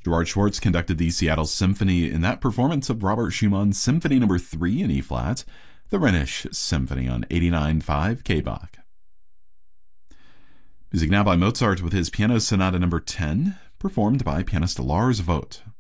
Gerard Schwartz conducted the Seattle Symphony in that performance of Robert Schumann's Symphony No. 3 in E-flat, the Rhenish Symphony on 89.5 K-Bach. Music now by Mozart with his Piano Sonata No. 10, performed by pianist Lars Vogt.